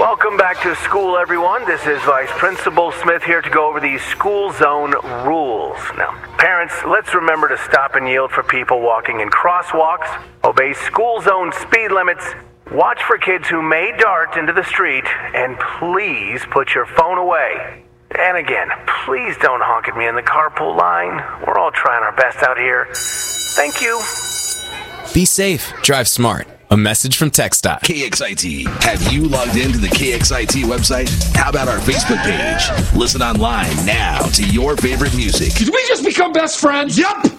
Welcome back to school, everyone. This is Vice Principal Smith here to go over the school zone rules. Now, parents, let's remember to stop and yield for people walking in crosswalks, obey school zone speed limits, watch for kids who may dart into the street, and please put your phone away. And again, please don't honk at me in the carpool line. We're all trying our best out here. Thank you. Be safe. Drive smart. A message from TxDOT. KXIT. Have you logged into the KXIT website? How about our Facebook page? Listen online now to your favorite music. Did we just become best friends? Yup!